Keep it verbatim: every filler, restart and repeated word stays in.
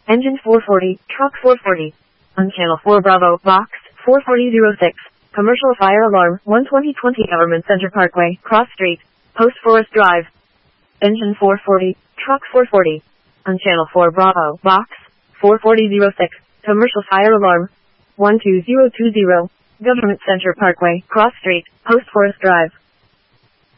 Engine four forty, Truck four forty. On Channel four Bravo, Box four forty oh six. Commercial fire alarm, one twenty twenty Government Center Parkway, Cross Street, Post Forest Drive. Engine four forty, Truck four forty. On Channel four Bravo, Box four forty oh six. Commercial fire alarm, one two zero two zero. Government Center Parkway, Cross Street, Post Forest Drive.